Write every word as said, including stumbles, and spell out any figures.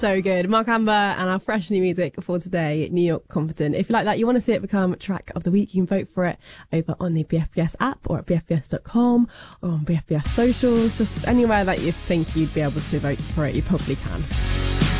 So good. Mark Amber and our fresh new music for today, New York Confident. If you like that, you want to see it become track of the week, you can vote for it over on the B F B S app or at b f b s dot com or on B F B S socials. Just anywhere that you think you'd be able to vote for it, you probably can.